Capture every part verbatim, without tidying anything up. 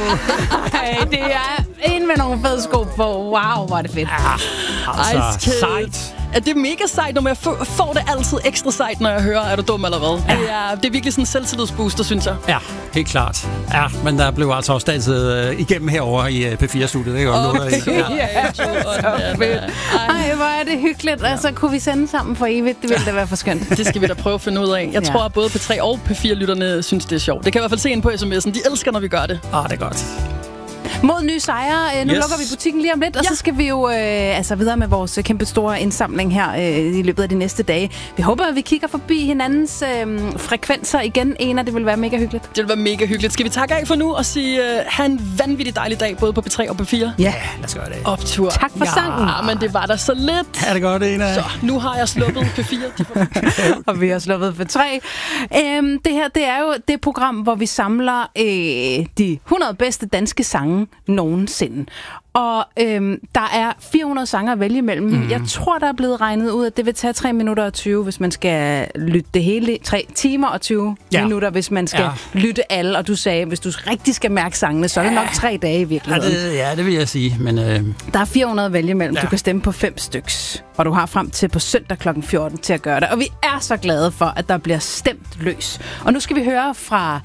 Ej, det er en med nogle fede sko på. Wow, hvor er det fedt. Ja, altså, sejt. Ja, det er mega sejt, når jeg får, får det altid ekstra sejt, når jeg hører, er du dum eller hvad? Ja. Det, er, det er virkelig sådan en selvtillidsbooster, synes jeg. Ja, helt klart. Ja, men der blev altså også danset uh, igennem herover i uh, P fire-studiet, ikke? Og okay. noget, ja. Ja, så fedt. Ej, hvor er det hyggeligt. Altså, kunne vi sende sammen for evigt? Det ville da være for skønt. Det skal vi da prøve at finde ud af. Jeg ja. tror, at både P tre og P fire-lytterne synes, det er sjovt. Det kan jeg i hvert fald se ind på sms'en. De elsker, når vi gør det. Ah, det er godt. Mod nye sejre. Nu yes. lukker vi butikken lige om lidt, og ja. så skal vi jo øh, altså videre med vores kæmpe store indsamling her øh, i løbet af de næste dage. Vi håber, at vi kigger forbi hinandens øh, frekvenser igen. En af det vil være mega hyggeligt. Det vil være mega hyggeligt. Skal vi takke af for nu og sige, øh, have en vanvittig dejlig dag, både på P tre og P fire? Ja, lad os gøre det. Optur. Tak for ja. sangen. Ja, men det var da så lidt. Ja, det godt, Ena. Så nu har jeg sluppet P fire. Og vi har sluppet P tre. Øhm, det her, det er jo det program, hvor vi samler øh, de hundrede bedste danske sange nogensinde. Og øhm, der er fire hundrede sange at vælge imellem. Mm. Jeg tror, der er blevet regnet ud, at det vil tage tre minutter og tyve, hvis man skal lytte det hele. tre timer og tyve ja. minutter, hvis man skal ja. lytte alle. Og du sagde, hvis du rigtig skal mærke sangene, så er det nok tre dage i virkeligheden. Ja, det, ja, det vil jeg sige. Men, øh... der er fire hundrede at vælge imellem. Ja. Du kan stemme på fem styks. Og du har frem til på søndag klokken fjorten til at gøre det. Og vi er så glade for, at der bliver stemt løs. Og nu skal vi høre fra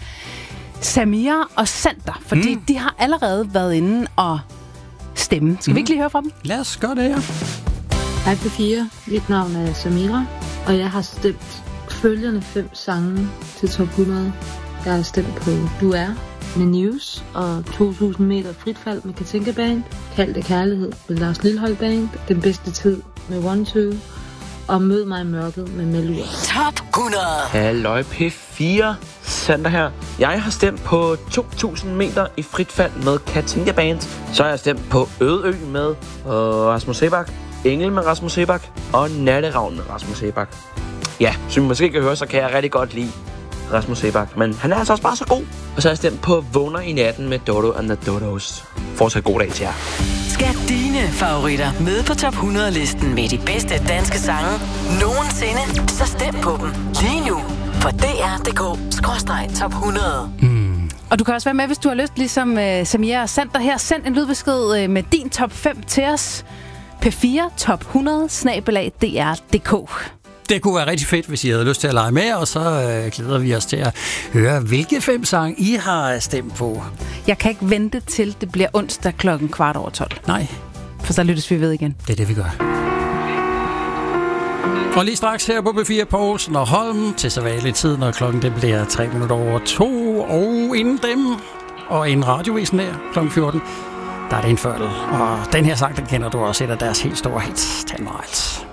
Samira og Sander, fordi mm. de har allerede været inde og stemme. Skal mm. vi ikke lige høre fra dem? Lad os gøre det, ja. Hej P fire, mit navn er Samira, og jeg har stemt følgende fem sange til top hundrede. Jeg har stemt på Du Er med News og to tusind meter fritfald med Katinka Band, Kald det kærlighed med Lars Lilholt Band, Den bedste tid med One Two og Mød mig i mørket med Melur. Top hundrede. Halløj P fire, Sander her. Jeg har stemt på to tusind meter i fritfald med Katinka Band. Så har jeg stemt på Øde Ø med uh, Rasmus Sebak, Engel med Rasmus Sebak og Natteravn med Rasmus Sebak. Ja, som I måske kan høre, så kan jeg rigtig godt lide Rasmus Sebak, men han er altså også bare så god. Og så har jeg stemt på Vågner i natten med Dodo and the Dodos. Fortsat god dag til jer. Skal dine favoritter med på top hundrede-listen med de bedste danske sange nogensinde, så stem på dem lige nu på d r punktum d k skråstreg top hundrede. Mm. Og du kan også være med, hvis du har lyst, ligesom uh, Samia og Sander her. Send en lydbesked uh, med din top fem til os. P fire top hundrede snabel-a d r punktum d k. Det kunne være rigtig fedt, hvis I havde lyst til at lege med, og så øh, glæder vi os til at høre, hvilke fem sange I har stemt på. Jeg kan ikke vente til, det bliver onsdag klokken kvart over tolv. Nej. For så lyttes vi ved igen. Det er det, vi gør. Og lige straks her på P fire, Poulsen og Holm til så vanlig tid, når klokken det bliver tre minutter over to, og inden dem, og inden radiovisen der klokken fjorten, der er det indført. Og den her sang, den kender du også, et af deres helt store hits, Ten Miles.